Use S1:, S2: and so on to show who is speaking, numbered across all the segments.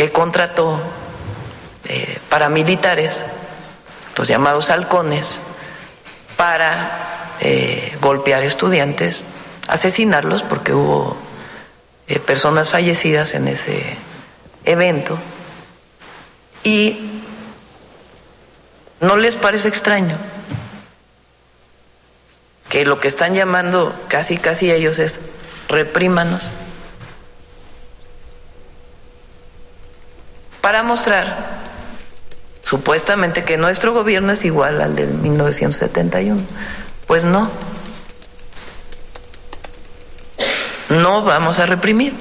S1: que contrató paramilitares, los llamados halcones, para golpear estudiantes, asesinarlos, porque hubo personas fallecidas en ese evento. Y ¿no les parece extraño que lo que están llamando casi ellos es reprímanos? Para mostrar supuestamente que nuestro gobierno es igual al del 1971. Pues no. No vamos a reprimir.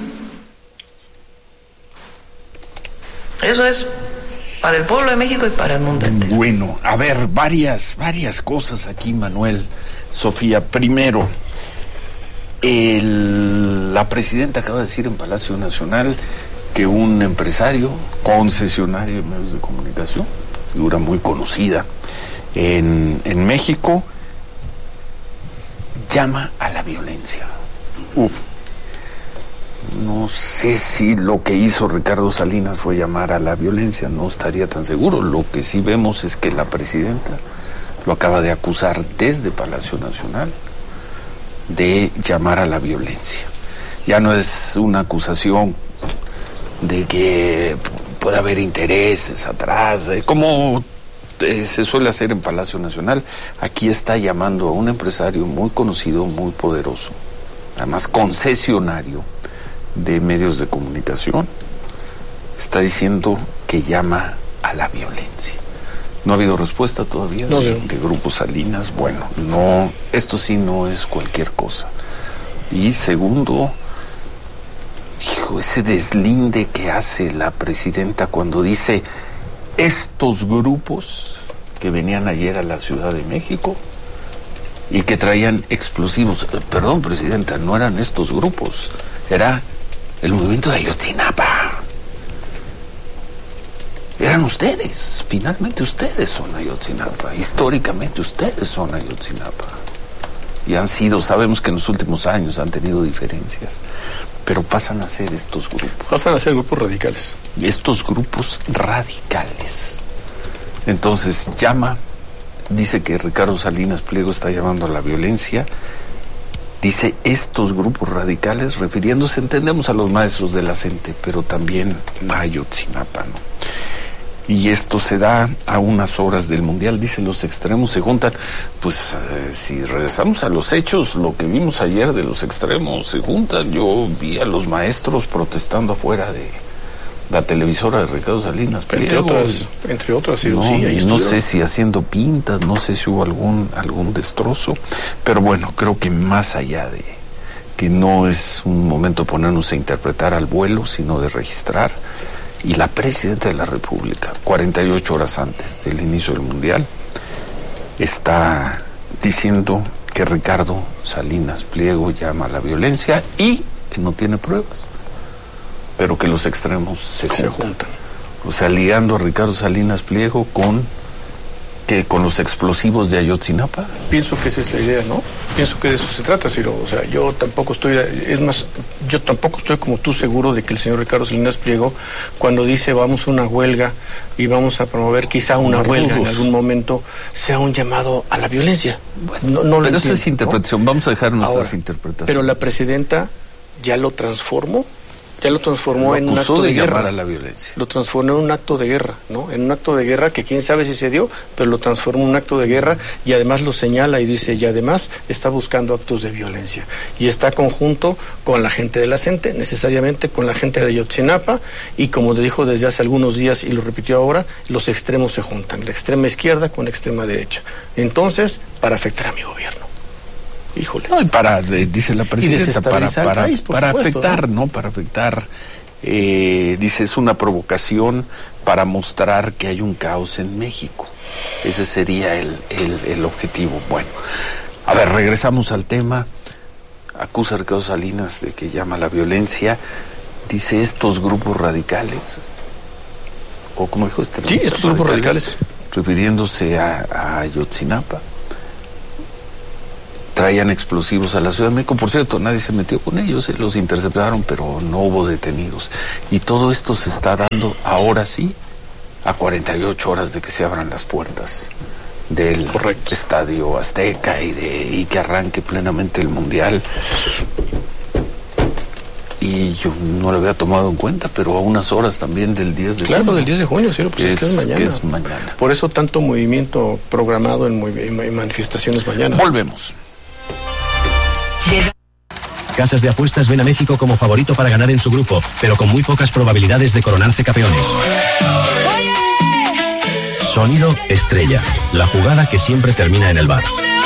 S1: Eso es para el pueblo de México y para el mundo entero.
S2: Bueno, a ver, varias cosas aquí, Manuel, Sofía. Primero, la presidenta acaba de decir en Palacio Nacional que un empresario, concesionario de medios de comunicación, figura muy conocida en México, llama a la violencia. No sé si lo que hizo Ricardo Salinas fue llamar a la violencia, no estaría tan seguro. Lo que sí vemos es que la presidenta lo acaba de acusar desde Palacio Nacional de llamar a la violencia. Ya no es una acusación de que puede haber intereses atrás, como se suele hacer en Palacio Nacional. Aquí está llamando a un empresario muy conocido, muy poderoso, además concesionario de medios de comunicación. Está diciendo que llama a la violencia. No ha habido respuesta todavía de Grupo Salinas. Bueno, no, esto sí no es cualquier cosa. Y segundo, ese deslinde que hace la presidenta cuando dice estos grupos que venían ayer a la Ciudad de México y que traían explosivos. Perdón, presidenta, no eran estos grupos, era el movimiento de Ayotzinapa. Eran ustedes, finalmente ustedes son Ayotzinapa, históricamente ustedes son Ayotzinapa. Y han sido, sabemos que en los últimos años han tenido diferencias, pero pasan a ser estos grupos.
S3: Pasan a ser grupos radicales.
S2: Estos grupos radicales. Entonces dice que Ricardo Salinas Pliego está llamando a la violencia. Dice estos grupos radicales, refiriéndose, entendemos, a los maestros de la CENTE, pero también a Ayotzinapa, ¿no? Y esto se da a unas horas del Mundial. Dice, los extremos se juntan. Pues si regresamos a los hechos, lo que vimos ayer de los extremos se juntan. Yo vi a los maestros protestando afuera de la televisora de Ricardo Salinas Pliego.
S3: Entre otras,
S2: no sé si haciendo pintas, no sé si hubo algún destrozo, pero bueno, creo que más allá de que no es un momento ponernos a interpretar al vuelo, sino de registrar. Y la presidenta de la República, 48 horas antes del inicio del Mundial, está diciendo que Ricardo Salinas Pliego llama a la violencia y que no tiene pruebas, pero que los extremos se juntan. O sea, ligando a Ricardo Salinas Pliego con los explosivos de Ayotzinapa.
S3: Pienso que esa es la idea, ¿no? Pienso que de eso se trata, Ciro. O sea, yo tampoco estoy como tú seguro de que el señor Ricardo Salinas Pliego, cuando dice vamos a una huelga y vamos a promover quizá una huelga en algún momento, sea un llamado a la violencia.
S2: Bueno, no pero eso es interpretación, ¿no? Vamos a dejar nuestras interpretaciones.
S3: Pero la presidenta ya lo transformó en un acto de guerra.
S2: A la violencia.
S3: Lo transformó en un acto de guerra, ¿no? En un acto de guerra que quién sabe si se dio, pero lo transformó en un acto de guerra y además lo señala y dice, y además está buscando actos de violencia. Y está conjunto con la gente de la CENTE, necesariamente con la gente de Ayotzinapa, y como te dijo desde hace algunos días y lo repitió ahora, los extremos se juntan, la extrema izquierda con la extrema derecha. Entonces, para afectar a mi gobierno. Híjole.
S2: No, y dice la presidenta, para afectar, ¿no? Para afectar, dice, es una provocación para mostrar que hay un caos en México. Ese sería el objetivo. Bueno, a ver, regresamos al tema. Acusa a Ricardo Salinas de que llama a la violencia. Dice, estos grupos radicales, o como dijo
S3: sí, estos grupos radicales,
S2: refiriéndose a Ayotzinapa. traían explosivos a la Ciudad de México. Por cierto, nadie se metió con ellos, los interceptaron, pero no hubo detenidos. Y todo esto se está dando ahora sí, a 48 horas de que se abran las puertas del Estadio Azteca y que arranque plenamente el Mundial. Y yo no lo había tomado en cuenta, pero a unas horas también del 10 de junio.
S3: Claro, del 10 de junio, sí, pues es mañana.
S2: Que es mañana.
S3: Por eso tanto movimiento programado en manifestaciones mañana.
S2: Volvemos.
S4: Casas de apuestas ven a México como favorito para ganar en su grupo, pero con muy pocas probabilidades de coronarse campeones. Sonido Estrella, la jugada que siempre termina en el bar.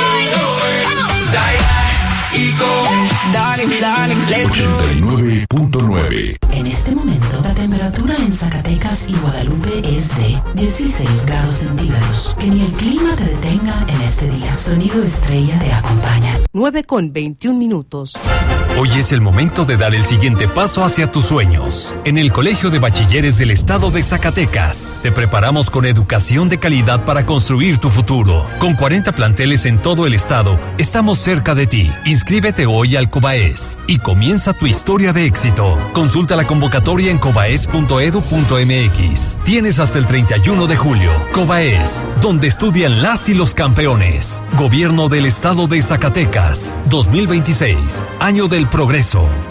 S5: 89.9.
S6: En este momento, la temperatura en Zacatecas y Guadalupe es de 16 grados centígrados. Que ni el clima te detenga en este día. Sonido Estrella te acompaña.
S7: 9:21.
S5: Hoy es el momento de dar el siguiente paso hacia tus sueños. En el Colegio de Bachilleres del Estado de Zacatecas, te preparamos con educación de calidad para construir tu futuro. Con 40 planteles en todo el estado, estamos cerca de ti. Inscríbete hoy al COBAES y comienza tu historia de éxito. Consulta la convocatoria en cobaes.edu.mx. Tienes hasta el 31 de julio. COBAES, donde estudian las y los campeones. Gobierno del Estado de Zacatecas, 2026, año del progreso.